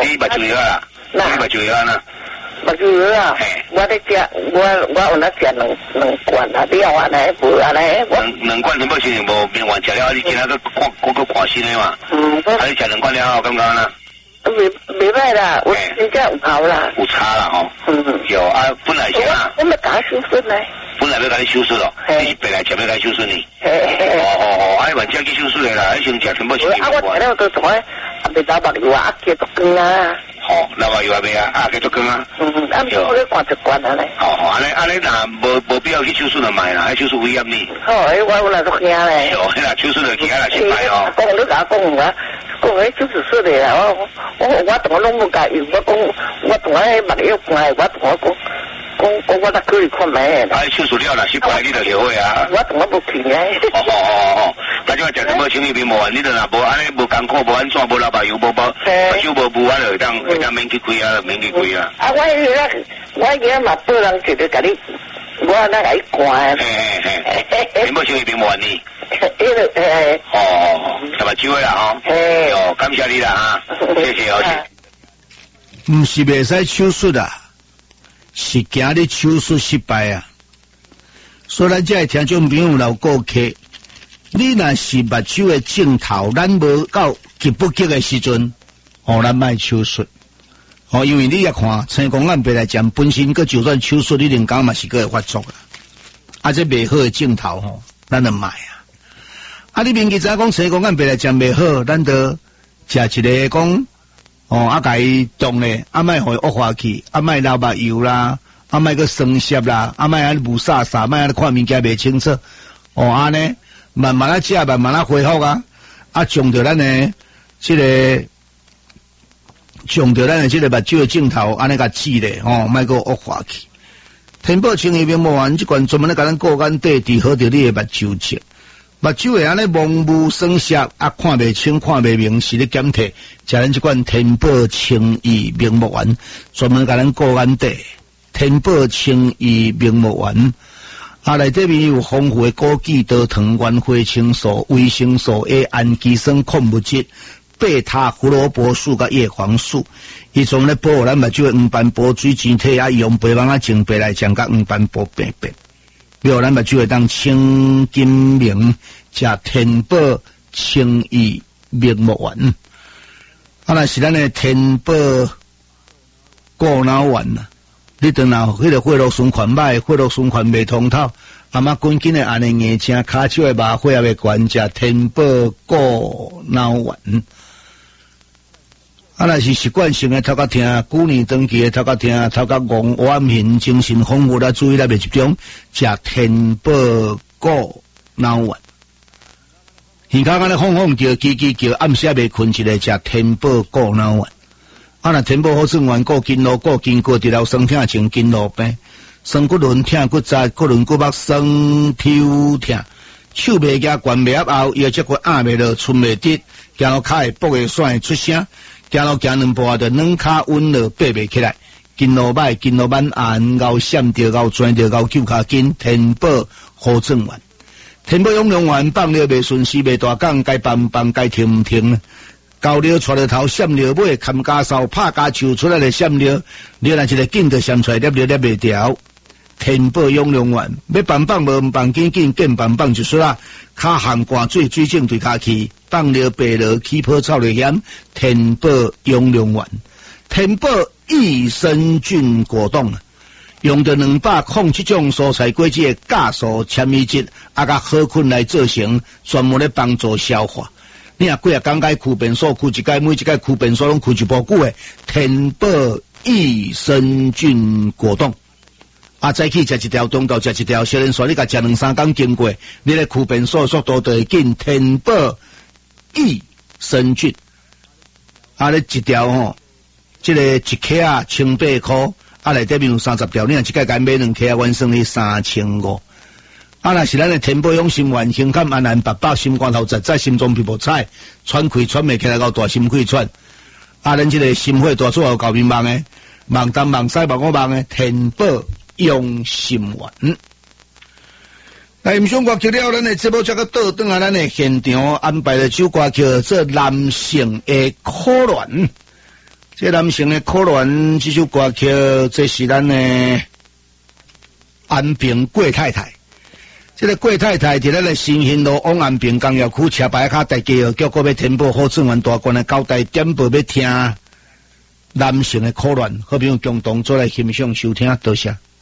你目睭药啦，你目睭药呢？ 目睭药啊，我咧食，我有咧食两罐啊，你要安尼无安尼？ 两罐全部是无变完食了，你今仔个看新的嘛？啊，你食两罐了后，感觉呢？ 袂歹啦，我真正有效啦。 有差啦吼。有啊，本来是啊。 我要甲修顺呢。 本来要甲你手术咯，你是本来前要甲你手术呢。啊，你晚上去手术的啦，你先食全部是。 啊，我食了都从来袂打目药啊，继续光啊。 老目药未啊？继续光啊。 啊，我咧灌一罐啊咧。 安尼若无必要去手术就卖啦，迄手术危险呢。 我有来都惊咧。 迄啦手术就其他啦失败哦。 讲你甲我讲啊，讲迄手术室的啦，我同我拢无甲用，我讲我同我目药罐，我同我讲。我得可以看咩？啊， 手术了啦，失败你就后悔啊！ 我同我无去啊！ 大家食什么生意面无完，你都若无安尼无艰苦，无安怎无老爸油无包，目睭无补，安就会当免去开啊，免去开啊！ 啊，我而家嘛不能直接甲你，我那来关。 什么生意面无完呢？什么机会啦哈？哦，感谢你啦哈，谢谢哦。 唔是袂使手术啊。是惊你手术失败啊！所以咱这听众朋友老顾客，你若是目睭的镜头，咱无到急不急的时阵，咱卖手术。因为你也看青光眼白内障本身，佮就算手术，你连讲嘛是个会发作啦。啊，这未好的镜头咱就卖啊。啊，你明记知讲青光眼白内障未好，咱就食一个讲。啊，甲伊动咧，啊，莫互伊恶化去，啊，莫流目油啦，啊，莫个生涩啦，啊，莫安尼雾煞煞，莫安尼看物件袂清楚，安尼慢慢食，慢慢恢复啊，啊，将着咱的这个目睭的镜头，安尼甲治咧，莫个恶化去。天宝清医病无完，即款专门咧甲咱顾眼底治好着你的目睭症。目睭会安尼蒙雾生涩，啊，看袂清，看袂明，是咧检体。食咱即款天宝清益明目丸，专门甲咱顾眼底。天宝清益明目丸，啊，内底面有丰富的枸杞、多糖、原花青素、维生素 A、氨基酸、矿物质、贝塔胡萝卜素甲叶黄素，伊从咧保护咱目睭的黄斑部水晶体啊，用白网啊净白来将甲黄斑部病变。要咱目睭会当清金明，食天宝清益明目丸。啊，那是咱的天宝固脑丸啊！你等下迄个血络循环歹，血络循环未通透，阿妈赶紧的安尼硬正，骹手的麻血也未关，食天宝固脑丸。啊，那是习惯性的头壳疼，久年长期的头壳疼，头壳戆，黑暗hình，精神恍惚啦，注意力未集中，食天宝固脑丸。耳口安尼晃晃叫，叽叽叫，暗时未困一个食天宝固脑丸。啊，那天宝好算丸，固筋络，固筋骨，治疗酸痛症、筋络病、酸骨轮疼、骨折、骨轮骨膜酸抽疼，手袂夹，关袂合后，腰脊骨压袂落，寸袂直，行路骹会跛会甩会出声。行路行两步啊，就软骹稳落，爬袂起来。筋络歹，筋络慢按，熬闪着，熬转着，熬揪骹筋。天宝好转丸，天宝养龙丸放了袂顺时，袂大讲，该放该停唔停。高了带了头，闪了尾，砍家梢，拍家树出来就闪了，你若一个劲就闪出来，捏袂掉。天宝养龙丸，要放无放紧，见放就出啦。骹含汗水，水肿对骹去，放了白了，起泡臭了险。天宝养龙丸，天宝益生菌果冻，用着207种蔬菜果子的酵素、纤维质，啊甲好菌来做成，专门咧帮助消化。你若几啊讲解驱便所，驱一解，每一解驱便所拢驱一包久的天宝益生菌果冻。啊，早起食一条，中昼食一条，小人说你甲食2-3天经过，你咧驱便所速度就会紧。天宝益生菌，啊，咧一条这个一克啊1,800块，啊内底面有30条，你若一解买2克啊，完算你3,500。啊，那是咱的天宝养心丸，胸坎安安白白，心肝头实实，心脏皮肤彩，喘气喘袂起来，到大心气喘。啊，咱这个心血大出后搞面盲的，盲东盲西盲我盲的天宝养心丸。来，唔想歌曲了，咱的节目这个倒转来，咱的现场安排了首歌叫做《男性的可恋》。 这男性的可怜，这首歌曲，这是咱的安平郭太太。这个郭太太伫咱的新兴路往安平工业区车牌卡大街叫过要填报好政员大官的交代点报要听男性的可怜，好朋友共同做来欣赏收听，多谢。